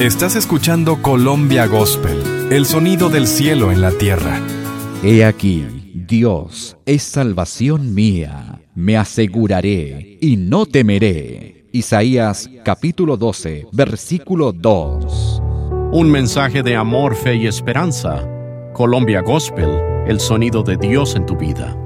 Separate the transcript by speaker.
Speaker 1: Estás escuchando Colombia Gospel, el sonido del cielo en la tierra.
Speaker 2: He aquí, Dios es salvación mía, me aseguraré y no temeré. Isaías capítulo 12, versículo 2.
Speaker 3: Un mensaje de amor, fe y esperanza. Colombia Gospel, el sonido de Dios en tu vida.